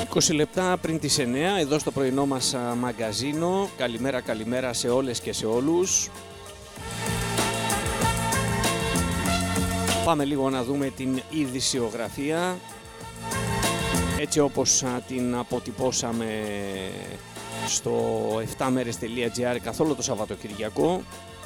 20 λεπτά πριν τις 9, εδώ στο πρωινό μας μαγκαζίνο. Καλημέρα σε όλες και σε όλους. Πάμε λίγο να δούμε την ειδησιογραφία, έτσι όπως την αποτυπώσαμε στο 7merες.gr καθ' όλο το Σαββατοκυριακό.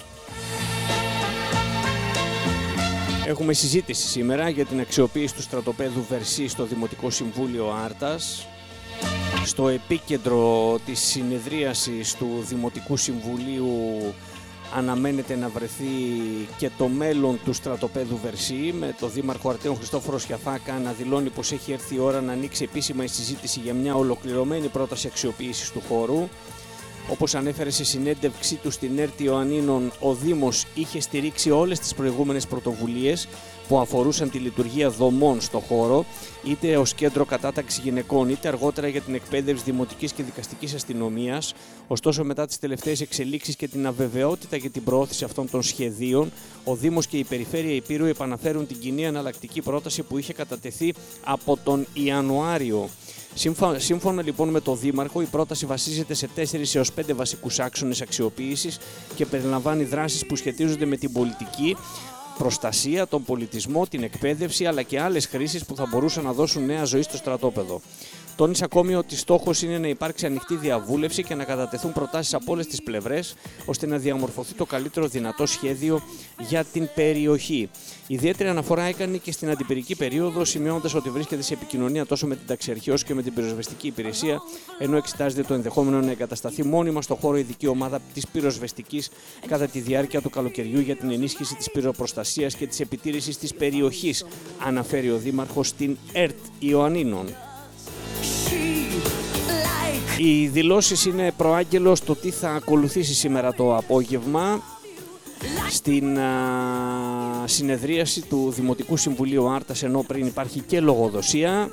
Έχουμε συζήτηση σήμερα για την αξιοποίηση του στρατοπέδου Βερσή στο Δημοτικό Συμβούλιο Άρτας. Στο επίκεντρο της συνεδρίασης του Δημοτικού Συμβουλίου αναμένεται να βρεθεί και το μέλλον του στρατοπέδου Βερσή, με το Δήμαρχο Αρτέων Χριστόφορο Σιαφάκα να δηλώνει πως έχει έρθει η ώρα να ανοίξει επίσημα η συζήτηση για μια ολοκληρωμένη πρόταση αξιοποίησης του χώρου. Όπως ανέφερε σε συνέντευξή του στην ΕΡΤ Ιωαννίνων, ο Δήμος είχε στηρίξει όλες τις προηγούμενες πρωτοβουλίες που αφορούσαν τη λειτουργία δομών στο χώρο, είτε ως κέντρο κατάταξης γυναικών, είτε αργότερα για την εκπαίδευση δημοτικής και δικαστικής αστυνομίας. Ωστόσο, μετά τις τελευταίες εξελίξεις και την αβεβαιότητα για την προώθηση αυτών των σχεδίων, ο Δήμος και η Περιφέρεια Ηπείρου επαναφέρουν την κοινή εναλλακτική πρόταση που είχε κατατεθεί από τον Ιανουάριο. Σύμφωνα λοιπόν με τον Δήμαρχο, η πρόταση βασίζεται σε 4 έως 5 βασικούς άξονες αξιοποίησης και περιλαμβάνει δράσεις που σχετίζονται με την πολιτική, προστασία, τον πολιτισμό, την εκπαίδευση αλλά και άλλες χρήσεις που θα μπορούσαν να δώσουν νέα ζωή στο στρατόπεδο. Τόνισε ακόμη ότι στόχος είναι να υπάρξει ανοιχτή διαβούλευση και να κατατεθούν προτάσεις από όλες τις πλευρές, ώστε να διαμορφωθεί το καλύτερο δυνατό σχέδιο για την περιοχή. Ιδιαίτερη αναφορά έκανε και στην αντιπυρική περίοδο, σημειώνοντας ότι βρίσκεται σε επικοινωνία τόσο με την ταξιαρχία όσο και με την πυροσβεστική υπηρεσία, ενώ εξετάζεται το ενδεχόμενο να εγκατασταθεί μόνιμα στο χώρο ειδική ομάδα της πυροσβεστικής κατά τη διάρκεια του καλοκαιριού για την ενίσχυση της πυροπροστασίας και της επιτήρησης της περιοχής, αναφέρει ο Δήμαρχος στην ΕΡΤ Ιωαννίνων. Οι δηλώσεις είναι προάγγελος το τι θα ακολουθήσει σήμερα το απόγευμα στην συνεδρίαση του Δημοτικού Συμβουλίου Άρτας, ενώ πριν υπάρχει και λογοδοσία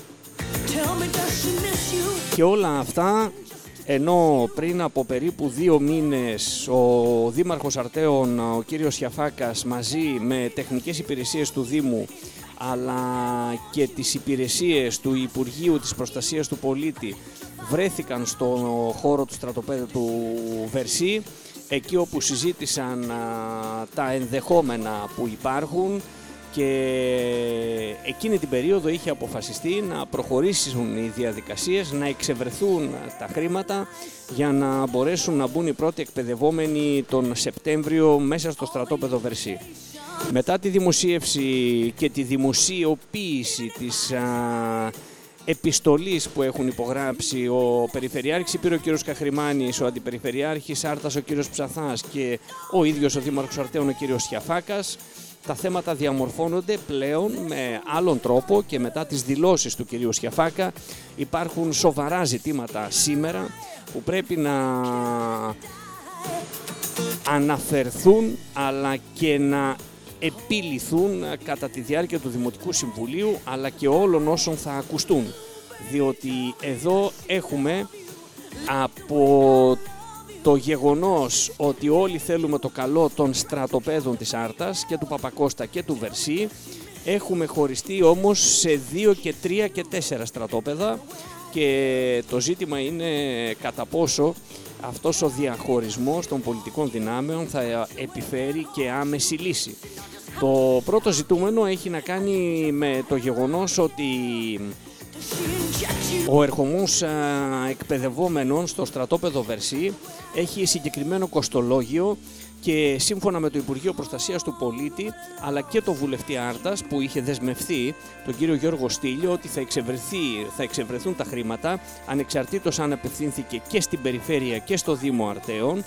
και όλα αυτά, ενώ πριν από περίπου 2 μήνες ο Δήμαρχος Αρτέων, ο κύριος Σιαφάκας, μαζί με τεχνικές υπηρεσίες του Δήμου αλλά και τις υπηρεσίες του Υπουργείου της Προστασίας του Πολίτη βρέθηκαν στο χώρο του στρατοπέδου του Βερσή, εκεί όπου συζήτησαν τα ενδεχόμενα που υπάρχουν, και εκείνη την περίοδο είχε αποφασιστεί να προχωρήσουν οι διαδικασίες, να εξευρεθούν τα χρήματα για να μπορέσουν να μπουν οι πρώτοι εκπαιδευόμενοι τον Σεπτέμβριο μέσα στο στρατόπεδο Βερσή. Μετά τη δημοσίευση και τη δημοσιοποίηση της επιστολής που έχουν υπογράψει ο Περιφερειάρχης Ηπείρου ο κ. Καχρημάνης, ο Αντιπεριφερειάρχης Άρτας ο κ. Ψαθάς και ο ίδιος ο Δήμαρχος Αρτέων ο κ. Σιαφάκας, τα θέματα διαμορφώνονται πλέον με άλλον τρόπο και μετά τις δηλώσεις του κ. Σιαφάκα υπάρχουν σοβαρά ζητήματα σήμερα που πρέπει να αναφερθούν αλλά και να επιληθούν κατά τη διάρκεια του Δημοτικού Συμβουλίου αλλά και όλων όσων θα ακουστούν, διότι εδώ έχουμε από το γεγονός ότι όλοι θέλουμε το καλό των στρατοπέδων της Άρτας και του Παπακώστα και του Βερσή, έχουμε χωριστεί όμως σε 2 και 3 και 4 στρατόπεδα και το ζήτημα είναι κατά πόσο αυτός ο διαχωρισμός των πολιτικών δυνάμεων θα επιφέρει και άμεση λύση. Το πρώτο ζητούμενο έχει να κάνει με το γεγονός ότι ο ερχομός εκπαιδευόμενων στο στρατόπεδο Βερσή έχει συγκεκριμένο κοστολόγιο και σύμφωνα με το Υπουργείο Προστασίας του Πολίτη αλλά και το βουλευτή Άρτας που είχε δεσμευθεί, τον κύριο Γιώργο Στήλιο, ότι θα εξευρεθούν τα χρήματα ανεξαρτήτως αν απευθύνθηκε και στην Περιφέρεια και στο Δήμο Αρτέων.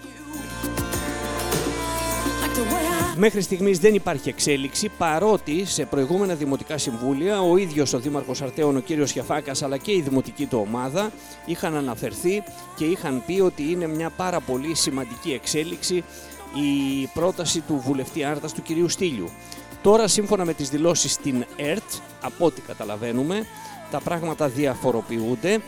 Μέχρι στιγμής δεν υπάρχει εξέλιξη, παρότι σε προηγούμενα δημοτικά συμβούλια ο ίδιος ο Δήμαρχος Αρτέων, ο κύριος Σιαφάκας, αλλά και η δημοτική του ομάδα είχαν αναφερθεί και είχαν πει ότι είναι μια πάρα πολύ σημαντική εξέλιξη η πρόταση του βουλευτή Άρτας, του κυρίου Στήλιου. Τώρα, σύμφωνα με τις δηλώσεις στην ΕΡΤ, από ό,τι καταλαβαίνουμε, τα πράγματα διαφοροποιούνται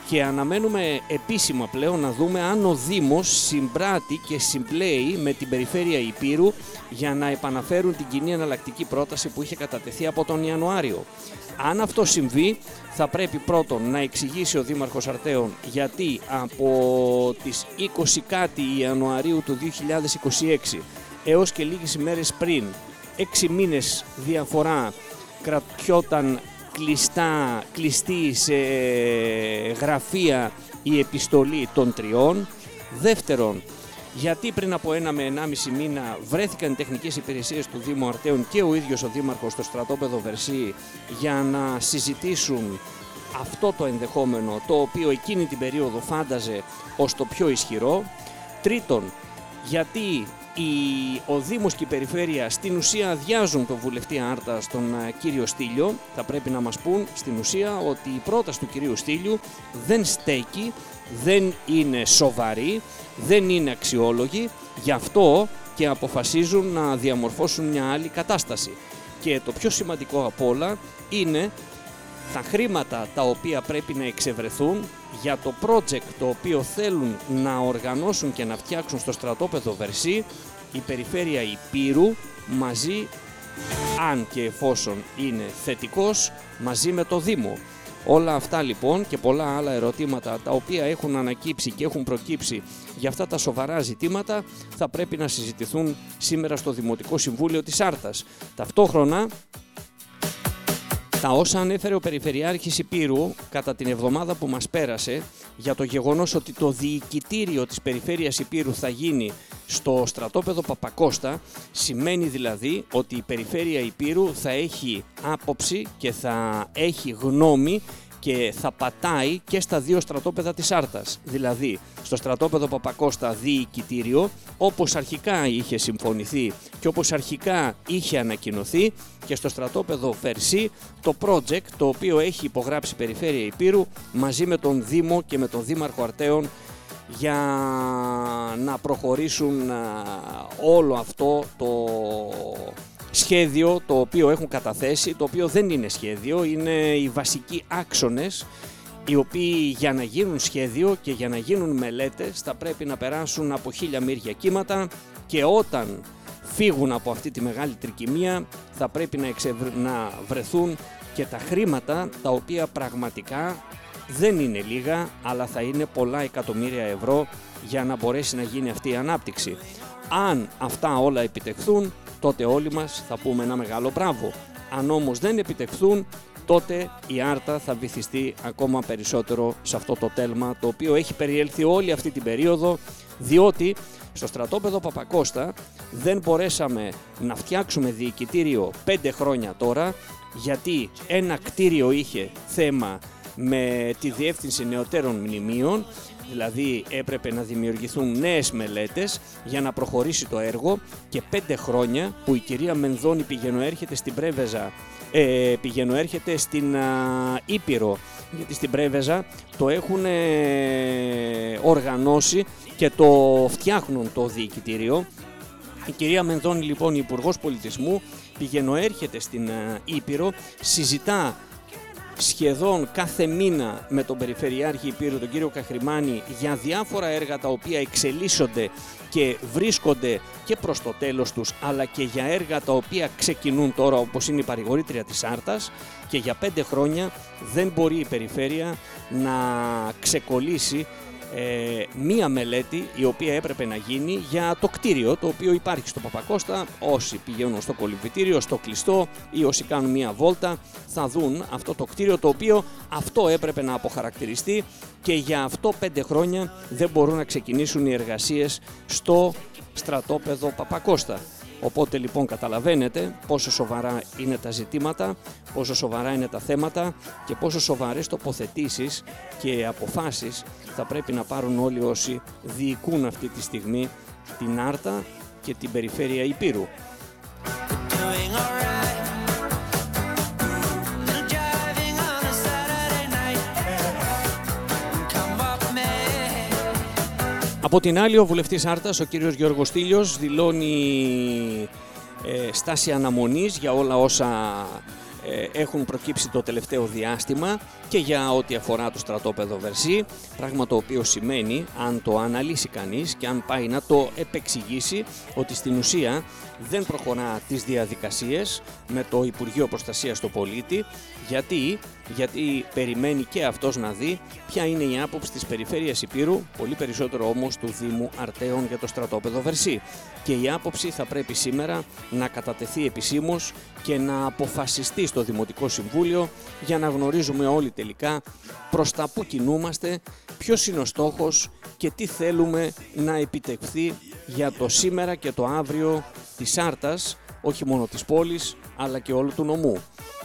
και αναμένουμε επίσημα πλέον να δούμε αν ο Δήμος συμπράττει και συμπλέει με την περιφέρεια Ηπείρου για να επαναφέρουν την κοινή εναλλακτική πρόταση που είχε κατατεθεί από τον Ιανουάριο. Αν αυτό συμβεί, θα πρέπει πρώτον να εξηγήσει ο Δήμαρχος Αρτέων γιατί από τις 20 κάτι Ιανουαρίου του 2026 έως και λίγες ημέρες πριν, 6 μήνες διαφορά, κρατιόταν κλειστή σε γραφεία η επιστολή των τριών. Δεύτερον, γιατί πριν από 1 με 1,5 μήνα βρέθηκαν οι τεχνικές υπηρεσίες του Δήμου Αρτέων και ο ίδιος ο Δήμαρχος στο στρατόπεδο Βερσή για να συζητήσουν αυτό το ενδεχόμενο, το οποίο εκείνη την περίοδο φάνταζε ως το πιο ισχυρό. Τρίτον, γιατί ο Δήμος και η Περιφέρεια στην ουσία αδειάζουν τον βουλευτή Άρτα στον κύριο Στήλιο. Θα πρέπει να μας πούν στην ουσία ότι η πρόταση του κυρίου Στήλιου δεν στέκει, δεν είναι σοβαρή, δεν είναι αξιόλογη, γι' αυτό και αποφασίζουν να διαμορφώσουν μια άλλη κατάσταση. Και το πιο σημαντικό απ' όλα είναι τα χρήματα τα οποία πρέπει να εξευρεθούν για το project το οποίο θέλουν να οργανώσουν και να φτιάξουν στο στρατόπεδο Βερσή η Περιφέρεια Ηπείρου μαζί, αν και εφόσον είναι θετικός, μαζί με το Δήμο. Όλα αυτά λοιπόν και πολλά άλλα ερωτήματα τα οποία έχουν ανακύψει και έχουν προκύψει για αυτά τα σοβαρά ζητήματα θα πρέπει να συζητηθούν σήμερα στο Δημοτικό Συμβούλιο της Άρτας. Ταυτόχρονα, τα όσα ανέφερε ο Περιφερειάρχης Ηπείρου κατά την εβδομάδα που μας πέρασε για το γεγονός ότι το διοικητήριο της Περιφέρειας Ηπείρου θα γίνει στο στρατόπεδο Παπακώστα, σημαίνει δηλαδή ότι η Περιφέρεια Ηπείρου θα έχει άποψη και θα έχει γνώμη και θα πατάει και στα δύο στρατόπεδα της Άρτας. Δηλαδή στο στρατόπεδο Παπακώστα διοικητήριο, όπως αρχικά είχε συμφωνηθεί και όπως αρχικά είχε ανακοινωθεί, και στο στρατόπεδο Βερσή το project το οποίο έχει υπογράψει η Περιφέρεια Ηπείρου μαζί με τον Δήμο και με τον Δήμαρχο Αρτέων για να προχωρήσουν όλο αυτό το σχέδιο το οποίο έχουν καταθέσει, το οποίο δεν είναι σχέδιο, είναι οι βασικοί άξονες οι οποίοι για να γίνουν σχέδιο και για να γίνουν μελέτες θα πρέπει να περάσουν από 1000 μύρια κύματα, και όταν φύγουν από αυτή τη μεγάλη τρικυμία θα πρέπει να βρεθούν και τα χρήματα τα οποία πραγματικά δεν είναι λίγα, αλλά θα είναι πολλά εκατομμύρια ευρώ για να μπορέσει να γίνει αυτή η ανάπτυξη. Αν αυτά όλα επιτευχθούν, τότε όλοι μας θα πούμε ένα μεγάλο μπράβο. Αν όμως δεν επιτευχθούν, τότε η Άρτα θα βυθιστεί ακόμα περισσότερο σε αυτό το τέλμα το οποίο έχει περιέλθει όλη αυτή την περίοδο, διότι στο στρατόπεδο Παπακώστα δεν μπορέσαμε να φτιάξουμε διοικητήριο 5 χρόνια τώρα, γιατί ένα κτίριο είχε θέμα με τη Διεύθυνση Νεωτέρων Μνημείων, δηλαδή έπρεπε να δημιουργηθούν νέες μελέτες για να προχωρήσει το έργο, και 5 χρόνια που η κυρία Μενδώνη πηγαινοέρχεται στην Πρέβεζα, πηγαινοέρχεται στην Ήπειρο, γιατί στην Πρέβεζα το έχουν οργανώσει και το φτιάχνουν το διοικητήριο. Η κυρία Μενδώνη λοιπόν, η Υπουργός Πολιτισμού, πηγαινοέρχεται στην Ήπειρο, συζητά σχεδόν κάθε μήνα με τον Περιφερειάρχη Ηπείρου, τον κύριο Καχρημάνη, για διάφορα έργα τα οποία εξελίσσονται και βρίσκονται και προς το τέλος τους, αλλά και για έργα τα οποία ξεκινούν τώρα, όπως είναι η παρηγορήτρια της Άρτας, και για 5 χρόνια δεν μπορεί η Περιφέρεια να ξεκολλήσει μία μελέτη η οποία έπρεπε να γίνει για το κτίριο το οποίο υπάρχει στο Παπακώστα. Όσοι πηγαίνουν στο κολυμβητήριο, στο κλειστό, ή όσοι κάνουν μία βόλτα θα δουν αυτό το κτίριο, το οποίο αυτό έπρεπε να αποχαρακτηριστεί, και για αυτό 5 χρόνια δεν μπορούν να ξεκινήσουν οι εργασίες στο στρατόπεδο Παπακώστα. Οπότε λοιπόν καταλαβαίνετε πόσο σοβαρά είναι τα ζητήματα, πόσο σοβαρά είναι τα θέματα και πόσο σοβαρές τοποθετήσεις και αποφάσεις θα πρέπει να πάρουν όλοι όσοι διοικούν αυτή τη στιγμή την Άρτα και την Περιφέρεια Ηπείρου. Από την άλλη, ο βουλευτής Άρτας, ο κύριος Γιώργος Στήλιος, δηλώνει στάση αναμονής για όλα όσα έχουν προκύψει το τελευταίο διάστημα και για ό,τι αφορά το στρατόπεδο Βερσή, πράγμα το οποίο σημαίνει, αν το αναλύσει κανείς και αν πάει να το επεξηγήσει, ότι στην ουσία δεν προχωρά τις διαδικασίες με το Υπουργείο Προστασίας του Πολίτη. Γιατί περιμένει και αυτός να δει ποια είναι η άποψη της Περιφέρειας Ηπείρου, πολύ περισσότερο όμως του Δήμου Αρτέων για το στρατόπεδο Βερσή. Και η άποψη θα πρέπει σήμερα να κατατεθεί επισήμως και να αποφασιστεί στο Δημοτικό Συμβούλιο, για να γνωρίζουμε όλοι τελικά προς τα που κινούμαστε, ποιος είναι ο στόχος και τι θέλουμε να επιτευχθεί για το σήμερα και το αύριο της Άρτας, όχι μόνο της πόλης αλλά και όλου του νομού.